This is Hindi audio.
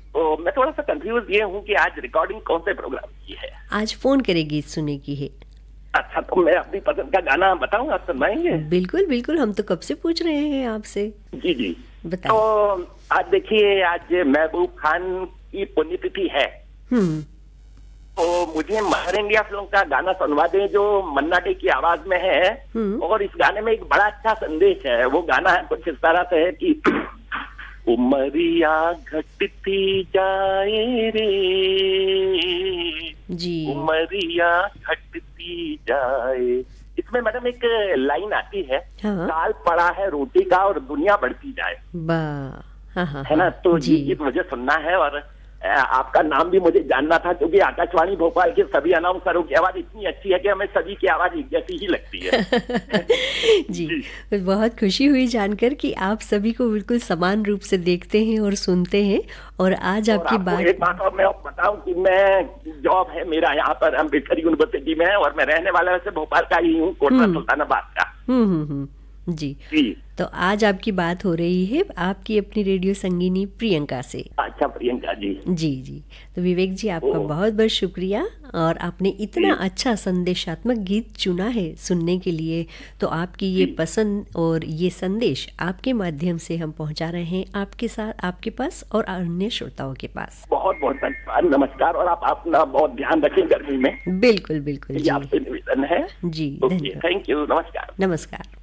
तो मैं थोड़ा सा कंफ्यूज ये हूँ कि आज रिकॉर्डिंग कौन से प्रोग्राम की है। आज फोन करे गीत सुनने की है। अच्छा, तो मैं अपनी पसंद का गाना बताऊंगा, आप सुनवाएंगे? बिल्कुल बिल्कुल, हम तो कब से पूछ रहे हैं आपसे। जी जी। तो बताइए। आज देखिए, आज महबूब खान की पुण्यतिथि है। हम्म। तो मुझे मदर इंडिया फिल्म का गाना सुनवा दें जो मन्ना डे की आवाज में है। और इस गाने में एक बड़ा अच्छा संदेश है। वो गाना है कुछ इस तरह से है कि उमरिया घटती जाए रे, जी। उमरिया घटती जाए। इसमें मैडम एक लाइन आती है, हाँ। काल पड़ा है रोटी का और दुनिया बढ़ती जाए। वाह। हाँ है ना? तो जी। ये गीत मुझे सुनना है और आपका नाम भी मुझे जानना था, क्योंकि आकाशवाणी भोपाल के सभी अनाउंसरों की आवाज इतनी अच्छी है कि हमें सभी की आवाज एक जैसी ही लगती है। जी। बहुत खुशी हुई जानकर कि आप सभी को बिल्कुल समान रूप से देखते हैं और सुनते हैं। और आज और आपकी आपको एक बात और मैं बताऊं कि मैं जॉब है मेरा यहाँ पर अम्बेडकर यूनिवर्सिटी में है और मैं रहने वाला वैसे भोपाल का ही हूँ, कोटला सुल्तानाबाद का। जी। जी। तो आज आपकी बात हो रही है आपकी अपनी रेडियो संगीनी प्रियंका से। अच्छा प्रियंका जी। जी जी। तो विवेक जी, आपका बहुत बहुत शुक्रिया। और आपने इतना अच्छा संदेशात्मक गीत चुना है सुनने के लिए। तो आपकी ये पसंद और ये संदेश आपके माध्यम से हम पहुंचा रहे हैं आपके साथ, आपके पास और अन्य श्रोताओं के पास। बहुत बहुत धन्यवाद, नमस्कार। और आप अपना बहुत ध्यान रखें गर्मी में। बिल्कुल बिल्कुल जी। आपसे निवेदन है जी। थैंक यू, नमस्कार। नमस्कार।